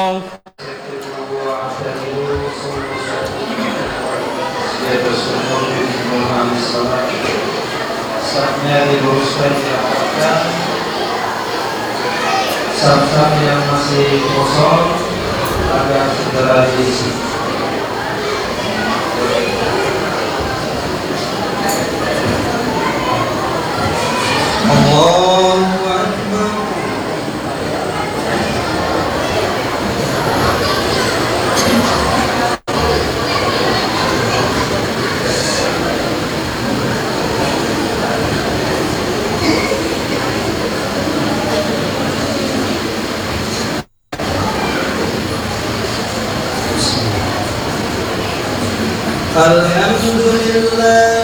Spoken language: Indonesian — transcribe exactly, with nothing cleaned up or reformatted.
Saatnya diluruskan dirapatkan. Saf-saf yang masih kosong agar segera diisi. Allahu Akbar. Alhamdulillah.